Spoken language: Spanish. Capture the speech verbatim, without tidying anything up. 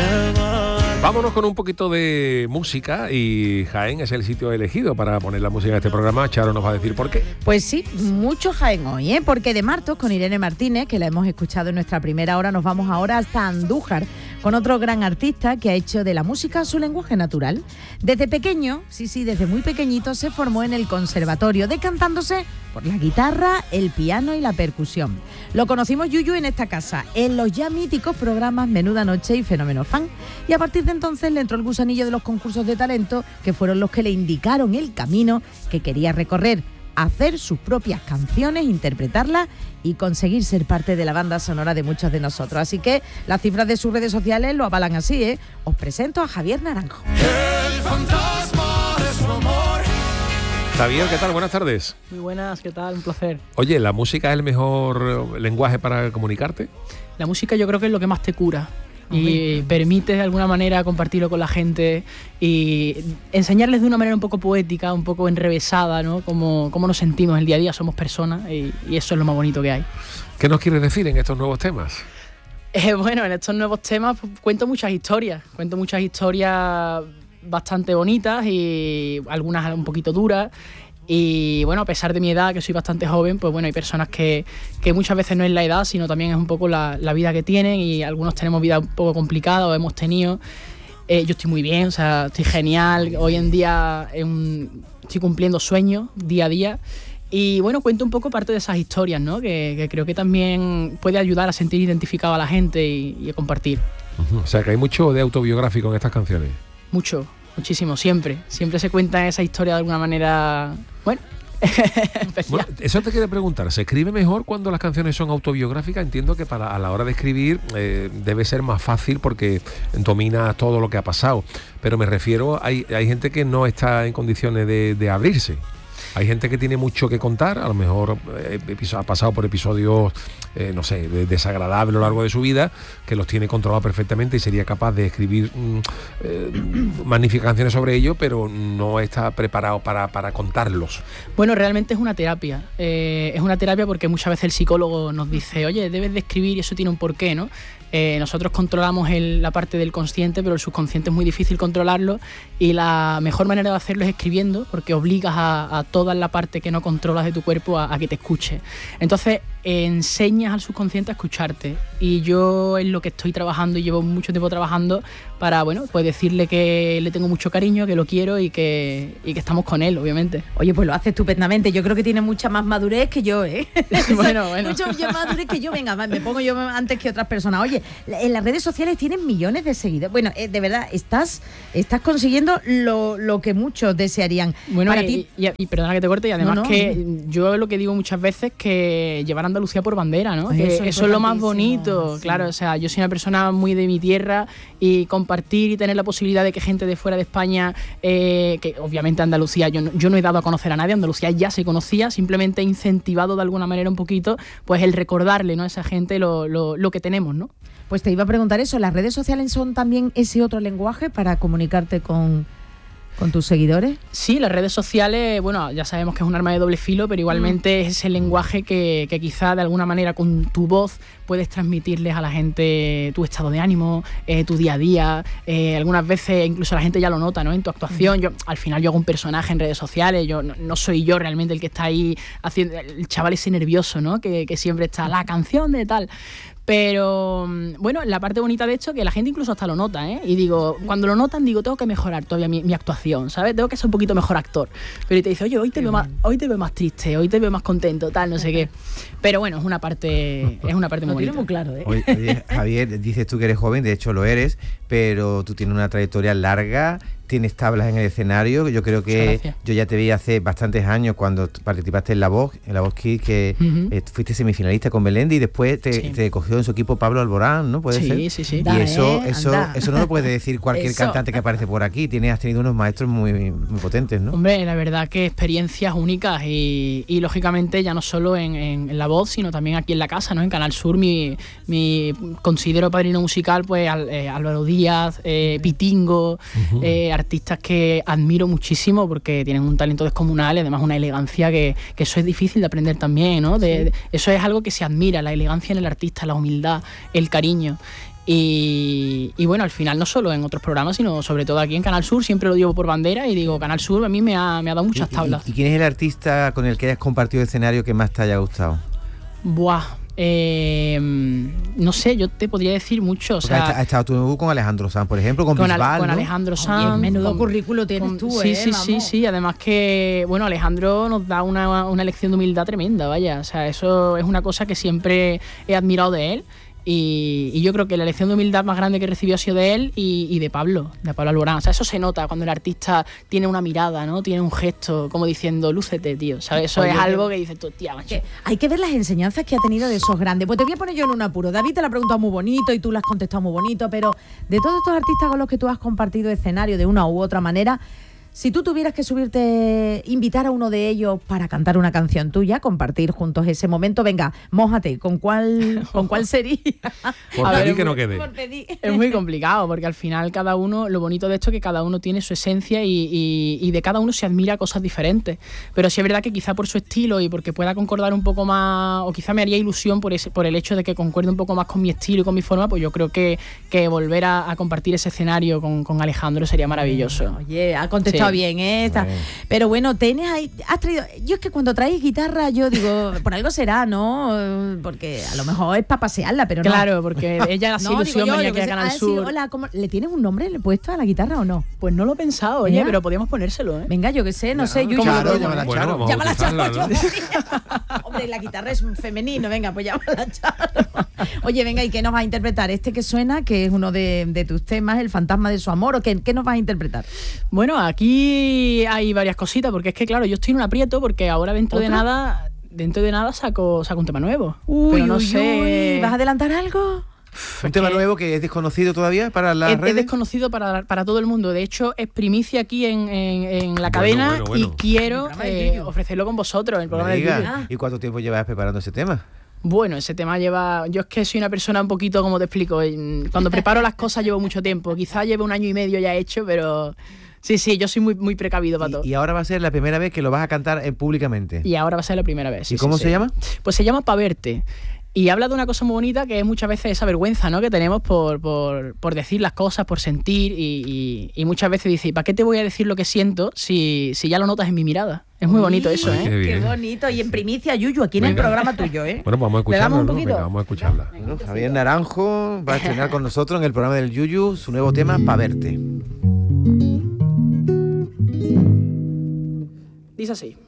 Vámonos con un poquito de música y Jaén es el sitio elegido para poner la música de este programa. Charo nos va a decir por qué. Pues sí, mucho Jaén hoy, ¿eh? Porque de Martos con Irene Martínez, que la hemos escuchado en nuestra primera hora, nos vamos ahora hasta Andújar con otro gran artista que ha hecho de la música su lenguaje natural. Desde pequeño, sí, sí, desde muy pequeñito se formó en el conservatorio, decantándose por la guitarra, el piano y la percusión. Lo conocimos Yuyu en esta casa, en los ya míticos programas Menuda Noche y Fenómeno Fan. Y a partir de entonces le entró el gusanillo de los concursos de talento, que fueron los que le indicaron el camino que quería recorrer, hacer sus propias canciones, interpretarlas y conseguir ser parte de la banda sonora de muchos de nosotros. Así que las cifras de sus redes sociales lo avalan así, ¿eh? Os presento a Javier Naranjo. El fantasma de su amor. Javier, ¿qué tal? Buenas tardes. Muy buenas, ¿qué tal? Un placer. Oye, ¿la música es el mejor lenguaje para comunicarte? La música yo creo que es lo que más te cura. Y permite de alguna manera compartirlo con la gente y enseñarles de una manera un poco poética, un poco enrevesada, ¿no? Cómo, cómo nos sentimos el día a día, somos personas y, y eso es lo más bonito que hay. ¿Qué nos quieres decir en estos nuevos temas? Eh, bueno, en estos nuevos temas pues, cuento muchas historias, cuento muchas historias bastante bonitas y algunas un poquito duras. Y bueno, a pesar de mi edad, que soy bastante joven, pues bueno, hay personas que, que muchas veces no es la edad, sino también es un poco la, la vida que tienen y algunos tenemos vida un poco complicada o hemos tenido. Eh, yo estoy muy bien, o sea, estoy genial. Hoy en día eh, un, estoy cumpliendo sueños día a día. Y bueno, cuento un poco parte de esas historias, ¿no? Que, que creo que también puede ayudar a sentir identificado a la gente y, y a compartir. Uh-huh. O sea, que hay mucho de autobiográfico en estas canciones. Mucho. Muchísimo, siempre. Siempre se cuenta esa historia de alguna manera, bueno, especial. Bueno, eso te quería preguntar, ¿se escribe mejor cuando las canciones son autobiográficas? Entiendo que para a la hora de escribir eh, debe ser más fácil porque dominas todo lo que ha pasado. Pero me refiero, hay, hay gente que no está en condiciones de, de abrirse. Hay gente que tiene mucho que contar, a lo mejor eh, ha pasado por episodios, eh, no sé, desagradables a lo largo de su vida, que los tiene controlados perfectamente y sería capaz de escribir mm, eh, magníficas canciones sobre ello, pero no está preparado para, para contarlos. Bueno, realmente es una terapia. Eh, es una terapia porque muchas veces el psicólogo nos dice, oye, debes de escribir y eso tiene un porqué, ¿no? Eh, nosotros controlamos el, la parte del consciente, pero el subconsciente es muy difícil controlarlo y la mejor manera de hacerlo es escribiendo, porque obligas a, a toda la parte que no controlas de tu cuerpo a, a que te escuche. Entonces eh, enseñas al subconsciente a escucharte y yo es lo que estoy trabajando y llevo mucho tiempo trabajando para, bueno, pues decirle que le tengo mucho cariño, que lo quiero y que, y que estamos con él, obviamente. Oye, pues lo hace estupendamente. Yo creo que tiene mucha más madurez que yo, ¿eh? Bueno, bueno. Mucha más madurez que yo. Venga, me pongo yo antes que otras personas. Oye, en las redes sociales tienen millones de seguidores. Bueno, eh, de verdad, estás, estás consiguiendo lo, lo que muchos desearían. Bueno, para y, ti... y, y perdona que te corte, y además no, no, que no. yo lo que digo muchas veces que llevar a Andalucía por bandera, ¿no? Pues que eso, eso es lo más importantísimo, bonito, sí. Claro, o sea, yo soy una persona muy de mi tierra y compartir y tener la posibilidad de que gente de fuera de España, eh, que obviamente Andalucía, yo no, yo no he dado a conocer a nadie, Andalucía ya se conocía, simplemente he incentivado de alguna manera un poquito, pues el recordarle, ¿no? A esa gente lo, lo, lo que tenemos, ¿no? Pues te iba a preguntar eso, ¿las redes sociales son también ese otro lenguaje para comunicarte con, con tus seguidores? Sí, las redes sociales, bueno, ya sabemos que es un arma de doble filo, pero igualmente mm. es ese lenguaje que, que quizá de alguna manera con tu voz puedes transmitirles a la gente tu estado de ánimo, eh, tu día a día, eh, algunas veces incluso la gente ya lo nota, ¿no? En tu actuación, mm. yo al final yo hago un personaje en redes sociales, yo no, no soy yo realmente el que está ahí haciendo, el chaval ese nervioso, ¿no? Que, que siempre está la canción de tal. Pero bueno, la parte bonita de esto que la gente incluso hasta lo nota, ¿eh? Y digo, cuando lo notan, digo, tengo que mejorar todavía mi, mi actuación, ¿sabes? Tengo que ser un poquito mejor actor. Pero y te dice, oye, hoy te veo más, hoy te veo más triste, hoy te veo más contento, tal, no sé qué. Pero bueno, es una parte, es una parte muy bonita. Lo tiene muy claro, ¿eh? Oye, oye, Javier, dices tú que eres joven, de hecho lo eres, pero tú tienes una trayectoria larga, tienes tablas en el escenario. Yo creo que yo ya te vi hace bastantes años cuando participaste en La Voz, en La Voz Kids, que uh-huh. eh, fuiste semifinalista con Melendi y después te, sí. te cogió en su equipo Pablo Alborán, ¿no? ¿Puede sí, ser? Sí, sí, sí. Y da, eso, eh, eso, eso no lo puede decir cualquier eso. cantante que aparece por aquí. Tienes, has tenido unos maestros muy, muy potentes, ¿no? Hombre, la verdad que experiencias únicas y, y lógicamente ya no solo en, en, en La Voz, sino también aquí en la casa, ¿no? En Canal Sur, mi, mi considero padrino musical, pues eh, Álvaro Díaz, eh, Pitingo, uh-huh. eh, artistas que admiro muchísimo porque tienen un talento descomunal y además una elegancia que, que eso es difícil de aprender también, ¿no? De, sí. de, eso es algo que se admira, la elegancia en el artista, la humildad, el cariño. Y, y bueno, al final no solo en otros programas, sino sobre todo aquí en Canal Sur, siempre lo llevo por bandera y digo, Canal Sur a mí me ha, me ha dado muchas ¿Y, tablas. y, ¿Y quién es el artista con el que hayas compartido escenario que más te haya gustado? Buah, eh, no sé, yo te podría decir mucho. O sea, has estado tú con Alejandro Sanz, por ejemplo, con, con, Bisbal, Ale, con ¿no? Alejandro Sanz. Oye, menudo con, currículo tienes con, tú, sí, ¿eh? Sí, Vamos. sí, sí. Además que, bueno, Alejandro nos da una, una lección de humildad tremenda, vaya. O sea, eso es una cosa que siempre he admirado de él. Y, y yo creo que la lección de humildad más grande que recibió ha sido de él y, y de Pablo, de Pablo Alborán. O sea, eso se nota cuando el artista tiene una mirada, ¿no? Tiene un gesto, como diciendo, lúcete, tío. ¿Sabes? Eso Oye, es algo que- que dices tú, tía, macho. Que hay que ver las enseñanzas que ha tenido de esos grandes. Pues te voy a poner yo en un apuro. David te la ha preguntado muy bonito y tú la has contestado muy bonito, pero de todos estos artistas con los que tú has compartido escenario de una u otra manera, si tú tuvieras que subirte, invitar a uno de ellos para cantar una canción tuya, compartir juntos ese momento, venga, mójate, ¿con cuál, con cuál sería? Por A ver, pedir que no muy- quede. Por pedir. Es muy complicado porque al final cada uno, lo bonito de esto es que cada uno tiene su esencia y, y- y de cada uno se admira cosas diferentes. Pero sí es verdad que quizá por su estilo y porque pueda concordar un poco más, o quizá me haría ilusión por, ese, por el hecho de que concuerde un poco más con mi estilo y con mi forma, pues yo creo que, que volver a, a compartir ese escenario con, con Alejandro sería maravilloso. Oye, ha contestado Sí. bien, ¿eh? Está- Bien. Pero bueno, tienes ahí, has traído. Yo es que cuando traes guitarra, yo digo, por algo será, ¿no? Eh, Porque a lo mejor es para pasearla, pero no. Claro, porque ella hace No, digo ilusión yo, venir yo aquí que a sé, Canal ah, sí, Sur. hola, ¿cómo- ¿le tienes un nombre le he puesto a la guitarra o no? Pues no lo he pensado, oye, Mira. pero podríamos ponérselo, ¿eh? Venga, yo que sé, no sé. Yo, ¿cómo yo- Claro, lo llámala Bueno, Charo. vamos a Llámala Charo. bautizarla, yo. ¿no? Hombre, la guitarra es femenino, venga, pues llámala Charo. Oye, venga, ¿y qué nos va a interpretar? Este que suena, que es uno de, de tus temas, El fantasma de su amor, ¿o qué, qué nos vas a interpretar? Bueno, aquí hay varias cositas, porque es que, claro, yo estoy en un aprieto porque ahora dentro de ¿Otro? nada, dentro de nada saco, saco un tema nuevo. Uy, pero no uy, sé. uy, ¿vas a adelantar algo? Uf, Un es tema que nuevo que es desconocido todavía para las es, es redes. desconocido para, para todo el mundo. De hecho, es primicia aquí en, en- en la Bueno, cadena bueno, bueno. y quiero El programa del eh, Yuyu. ofrecerlo con vosotros en el Me programa del diga. Yuyu. Ah. ¿Y cuánto tiempo llevas preparando ese tema? Bueno, ese tema lleva... Yo es que soy una persona un poquito, como te explico, mm, cuando preparo las cosas llevo mucho tiempo. Quizá lleve un año y medio ya hecho, pero... Sí, sí, yo soy muy, muy precavido para todo. Y, y ahora va a ser la primera vez que lo vas a cantar eh, públicamente. Y ahora va a ser la primera vez. sí, ¿Y cómo sí, se sí. llama? Pues se llama Pa' Verte. Y habla de una cosa muy bonita que es muchas veces esa vergüenza, ¿no? Que tenemos por, por, por decir las cosas, por sentir. Y, y- y muchas veces dice, ¿para qué te voy a decir lo que siento si, si ya lo notas en mi mirada? Es muy bonito eso, Ay, ¿eh? qué Qué bien. bonito. Y en primicia, Yuyu, aquí en el Venga. programa tuyo, ¿eh? Bueno, vamos a ¿Le damos escucharla, un ¿no? poquito? Venga, vamos a escucharla. Bueno, Javier Naranjo va a estrenar con nosotros en el programa del Yuyu su nuevo tema, Pa' Verte. Dice así.